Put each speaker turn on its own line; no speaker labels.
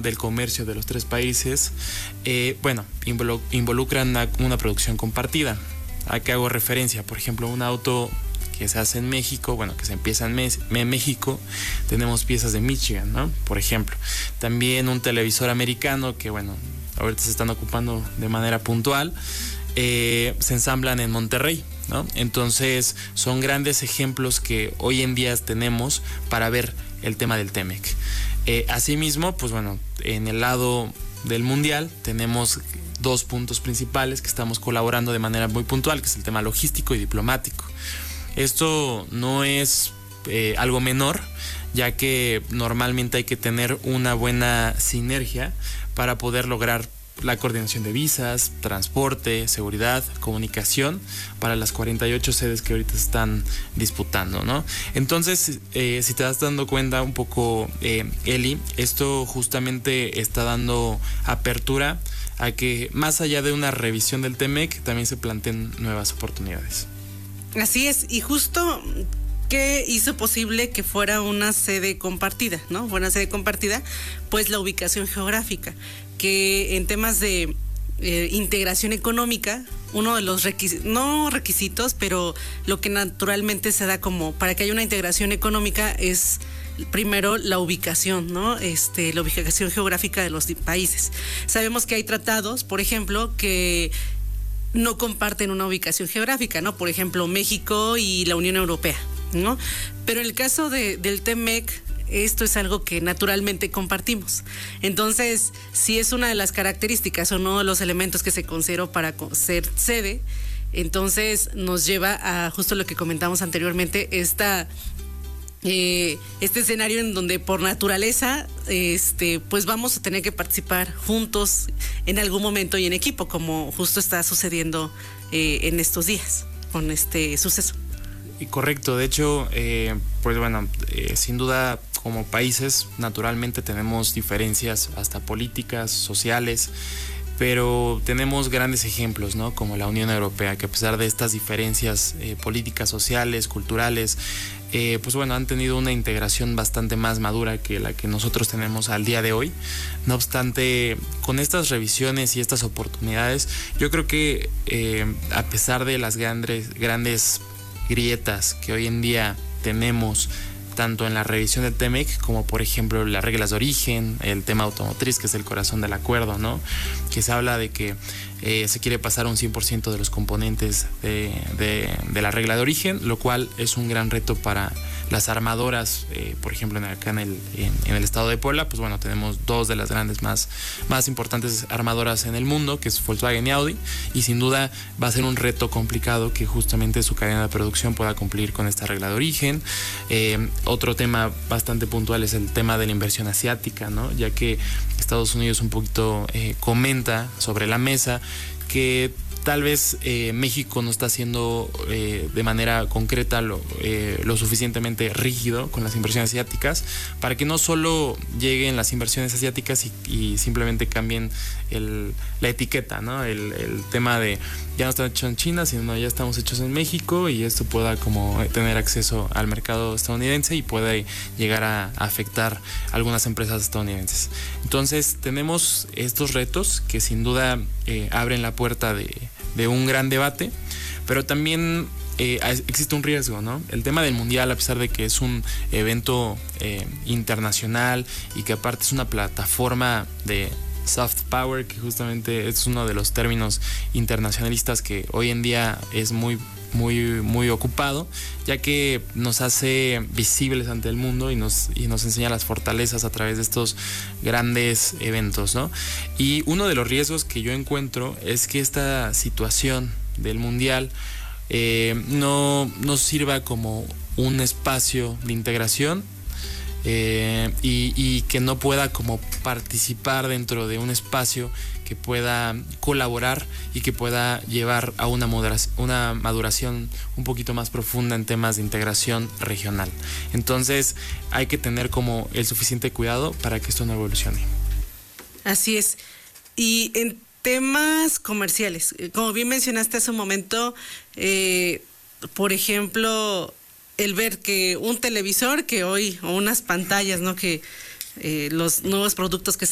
del comercio de los tres países, involucran una producción compartida. ¿A qué hago referencia? Por ejemplo, un auto que se hace en México, que se empieza en México, tenemos piezas de Michigan, ¿no? Por ejemplo. También un televisor americano que, ahorita se están ocupando de manera puntual, se ensamblan en Monterrey, ¿no? Entonces, son grandes ejemplos que hoy en día tenemos para ver el tema del TEMEC. Asimismo, en el lado del mundial tenemos dos puntos principales que estamos colaborando de manera muy puntual, que es el tema logístico y diplomático. Esto no es algo menor, ya que normalmente hay que tener una buena sinergia para poder lograr la coordinación de visas, transporte, seguridad, comunicación para las 48 sedes que ahorita se están disputando, ¿no? Entonces, si te das dando cuenta un poco, Eli, esto justamente está dando apertura a que más allá de una revisión del TEMEC también se planteen nuevas oportunidades.
Así es, y justo ¿qué hizo posible que fuera una sede compartida, ¿no? Buena sede compartida, pues la ubicación geográfica, que en temas de integración económica, uno de los requisitos, pero lo que naturalmente se da como para que haya una integración económica es primero la ubicación, ¿no? La ubicación geográfica de los países. Sabemos que hay tratados, por ejemplo, que no comparten una ubicación geográfica, ¿no? Por ejemplo, México y la Unión Europea, ¿no? Pero en el caso del TEMEC, esto es algo que naturalmente compartimos. Entonces, si es una de las características o uno de los elementos que se consideró para ser sede, entonces nos lleva a justo lo que comentamos anteriormente, este escenario en donde por naturaleza pues vamos a tener que participar juntos en algún momento y en equipo, como justo está sucediendo en estos días con este suceso.
Y correcto, de hecho, sin duda como países naturalmente tenemos diferencias hasta políticas, sociales, pero tenemos grandes ejemplos, ¿no? Como la Unión Europea, que a pesar de estas diferencias políticas, sociales, culturales, han tenido una integración bastante más madura que la que nosotros tenemos al día de hoy. No obstante, con estas revisiones y estas oportunidades, yo creo que a pesar de las grandes grietas que hoy en día tenemos, tanto en la revisión del TEMEC como por ejemplo las reglas de origen, el tema automotriz, que es el corazón del acuerdo, ¿no? Que se habla de que se quiere pasar un 100% de los componentes de la regla de origen, lo cual es un gran reto para las armadoras. Por ejemplo, acá en el estado de Puebla, tenemos dos de las grandes más importantes armadoras en el mundo, que es Volkswagen y Audi, y sin duda va a ser un reto complicado que justamente su cadena de producción pueda cumplir con esta regla de origen. Otro tema bastante puntual es el tema de la inversión asiática, ¿no? Ya que Estados Unidos un poquito comenta sobre la mesa que tal vez México no está haciendo de manera concreta lo suficientemente rígido con las inversiones asiáticas, para que no solo lleguen las inversiones asiáticas y simplemente cambien la etiqueta, ¿no? El tema de ya no están hechos en China, sino ya estamos hechos en México, y esto pueda como tener acceso al mercado estadounidense y puede llegar a afectar a algunas empresas estadounidenses. Entonces tenemos estos retos que sin duda abren la puerta de un gran debate, pero también existe un riesgo, ¿no? El tema del mundial, a pesar de que es un evento internacional y que aparte es una plataforma de soft power, que justamente es uno de los términos internacionalistas que hoy en día es muy ocupado, ya que nos hace visibles ante el mundo y nos enseña las fortalezas a través de estos grandes eventos, ¿no? Y uno de los riesgos que yo encuentro es que esta situación del mundial no sirva como un espacio de integración, y que no pueda como participar dentro de un espacio que pueda colaborar y que pueda llevar a una maduración un poquito más profunda en temas de integración regional. Entonces hay que tener como el suficiente cuidado para que esto no evolucione.
Así es. Y en temas comerciales, como bien mencionaste hace un momento, por ejemplo, el ver que un televisor que hoy, o unas pantallas, ¿no? Que los nuevos productos que